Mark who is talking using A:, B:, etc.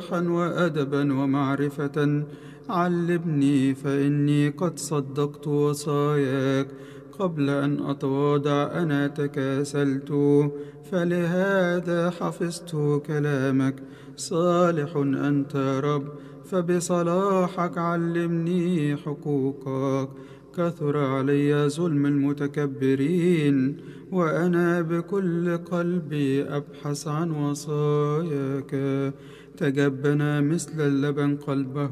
A: صلاحا وأدبا ومعرفة علمني، فإني قد صدقت وصاياك. قبل أن أتواضع أنا تكاسلت، فلهذا حفظت كلامك. صالح أنت يا رب، فبصلاحك علمني حقوقك. كثر علي ظلم المتكبرين، وأنا بكل قلبي أبحث عن وصاياك. تجبنا مثل اللبن قلبه